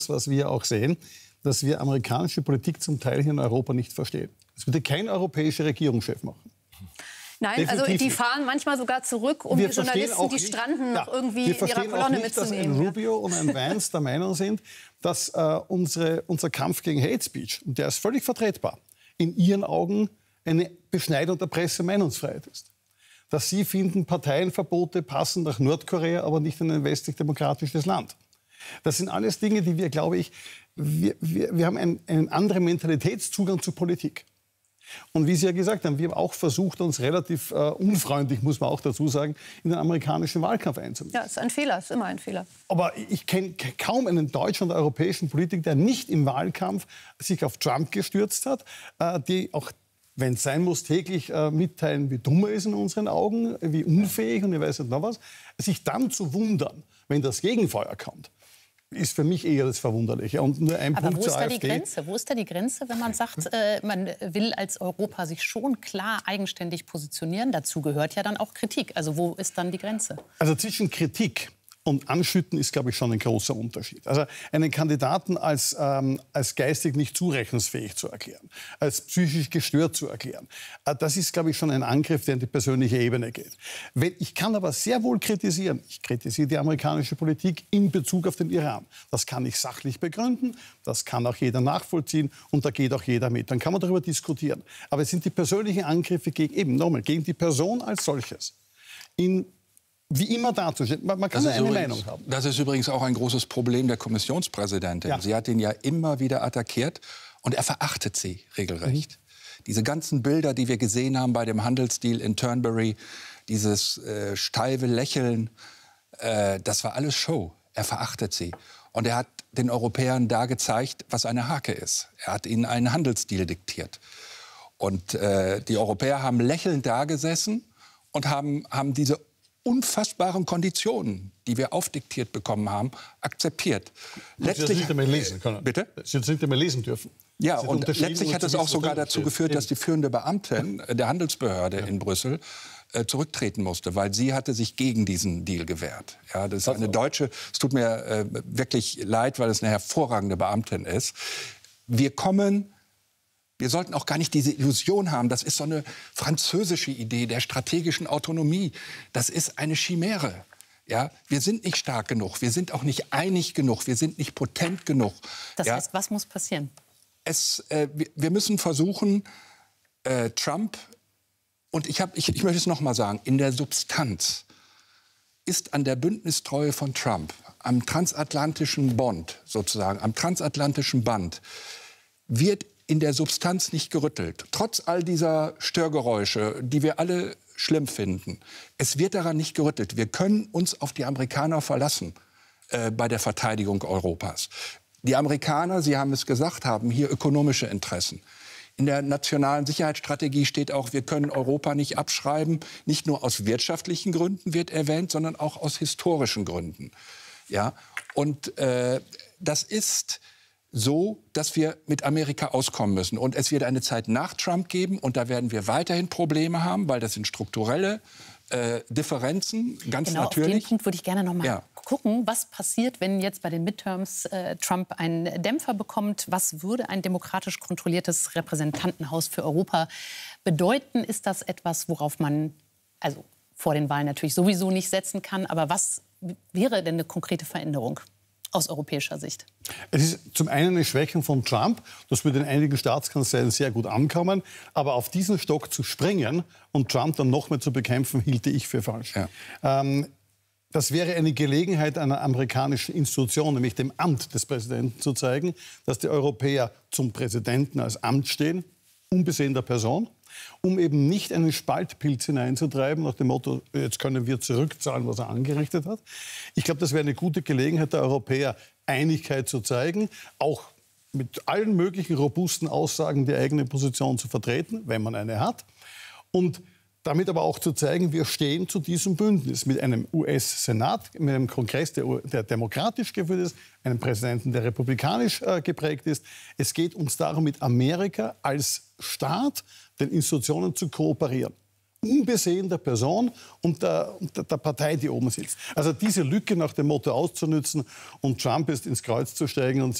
was wir auch sehen, dass wir amerikanische Politik zum Teil hier in Europa nicht verstehen. Das würde kein europäischer Regierungschef machen. Nein, Definitiv also die nicht. fahren manchmal sogar zurück, um die Journalisten, die stranden, noch irgendwie in ihrer Kolonne mitzunehmen. Dass ein Rubio und ein Vance der Meinung sind, dass unser Kampf gegen Hate Speech, und der ist völlig vertretbar, in ihren Augen eine Beschneidung der Presse- und Meinungsfreiheit ist. Dass sie finden, Parteienverbote passen nach Nordkorea, aber nicht in ein westlich-demokratisches Land. Das sind alles Dinge, die wir, glaube ich, wir haben einen anderen Mentalitätszugang zur Politik. Und wie Sie ja gesagt haben, wir haben auch versucht, uns relativ unfreundlich, muss man auch dazu sagen, in den amerikanischen Wahlkampf einzumischen. Ja, ist ein Fehler, ist immer ein Fehler. Aber ich kenne kaum einen deutschen oder europäischen Politiker, der nicht im Wahlkampf sich auf Trump gestürzt hat, die auch, wenn es sein muss, täglich mitteilen, wie dumm er ist in unseren Augen, wie unfähig und ich weiß nicht noch was. Sich dann zu wundern, wenn das Gegenfeuer kommt, ist für mich eher das Verwunderliche. Und nur ein Aber Punkt wo ist zur da AfD. die Grenze? Wo ist da die Grenze, wenn man sagt, man will als Europa sich schon klar eigenständig positionieren? Dazu gehört ja dann auch Kritik. Also wo ist dann die Grenze? Also zwischen Kritik und Anschütten ist, glaube ich, schon ein großer Unterschied. Also einen Kandidaten als geistig nicht zurechnungsfähig zu erklären, als psychisch gestört zu erklären, das ist, glaube ich, schon ein Angriff, der in die persönliche Ebene geht. Ich kann aber sehr wohl kritisieren. Ich kritisiere die amerikanische Politik in Bezug auf den Iran. Das kann ich sachlich begründen, das kann auch jeder nachvollziehen und da geht auch jeder mit. Dann kann man darüber diskutieren. Aber es sind die persönlichen Angriffe gegen die Person als solches. Wie immer dazustehen. Man kann ja eine Meinung haben. Das ist übrigens auch ein großes Problem der Kommissionspräsidentin. Ja. Sie hat ihn ja immer wieder attackiert und er verachtet sie regelrecht. Diese ganzen Bilder, die wir gesehen haben bei dem Handelsdeal in Turnberry, dieses steife Lächeln, das war alles Show. Er verachtet sie. Und er hat den Europäern da gezeigt, was eine Hake ist. Er hat ihnen einen Handelsdeal diktiert. Und die Europäer haben lächelnd dagesessen und haben diese unfassbaren Konditionen, die wir aufdiktiert bekommen haben, akzeptiert. Letztlich Sie nicht einmal lesen können. Bitte? Sie nicht einmal lesen dürfen. Ja, und letztlich hat es auch sogar dazu geführt, dass die führende Beamtin der Handelsbehörde in Brüssel zurücktreten musste, weil sie hatte sich gegen diesen Deal gewehrt. Ja, das ist eine Deutsche. Es tut mir wirklich leid, weil es eine hervorragende Beamtin ist. Wir sollten auch gar nicht diese Illusion haben, das ist so eine französische Idee der strategischen Autonomie. Das ist eine Chimäre. Ja? Wir sind nicht stark genug, wir sind auch nicht einig genug, wir sind nicht potent genug. Das heißt, was muss passieren? Wir müssen versuchen, Trump, und ich möchte es noch mal sagen, in der Substanz ist an der Bündnistreue von Trump, am transatlantischen Bond sozusagen, am transatlantischen Band, wird in der Substanz nicht gerüttelt. Trotz all dieser Störgeräusche, die wir alle schlimm finden. Es wird daran nicht gerüttelt. Wir können uns auf die Amerikaner verlassen bei der Verteidigung Europas. Die Amerikaner, Sie haben es gesagt, haben hier ökonomische Interessen. In der nationalen Sicherheitsstrategie steht auch, wir können Europa nicht abschreiben. Nicht nur aus wirtschaftlichen Gründen wird erwähnt, sondern auch aus historischen Gründen. Ja? Und das ist so, dass wir mit Amerika auskommen müssen. Und es wird eine Zeit nach Trump geben und da werden wir weiterhin Probleme haben, weil das sind strukturelle Differenzen, ganz genau, natürlich. Auf den Punkt würde ich gerne noch mal gucken, was passiert, wenn jetzt bei den Midterms Trump einen Dämpfer bekommt. Was würde ein demokratisch kontrolliertes Repräsentantenhaus für Europa bedeuten? Ist das etwas, worauf man also vor den Wahlen natürlich sowieso nicht setzen kann? Aber was wäre denn eine konkrete Veränderung aus europäischer Sicht? Es ist zum einen eine Schwächung von Trump, das würde in einigen Staatskanzleien sehr gut ankommen. Aber auf diesen Stock zu springen und Trump dann noch mehr zu bekämpfen, hielte ich für falsch. Ja. Das wäre eine Gelegenheit einer amerikanischen Institution, nämlich dem Amt des Präsidenten, zu zeigen, dass die Europäer zum Präsidenten als Amt stehen, unbesehen der Person, um eben nicht einen Spaltpilz hineinzutreiben, nach dem Motto, jetzt können wir zurückzahlen, was er angerichtet hat. Ich glaube, das wäre eine gute Gelegenheit der Europäer, Einigkeit zu zeigen, auch mit allen möglichen robusten Aussagen die eigene Position zu vertreten, wenn man eine hat. Und damit aber auch zu zeigen, wir stehen zu diesem Bündnis mit einem US-Senat, mit einem Kongress, der demokratisch geführt ist, einem Präsidenten, der republikanisch geprägt ist. Es geht uns darum, mit Amerika als Staat, den Institutionen zu kooperieren. unbesehen der Person und der Partei, die oben sitzt. Also diese Lücke nach dem Motto auszunützen und Trump ist ins Kreuz zu steigen und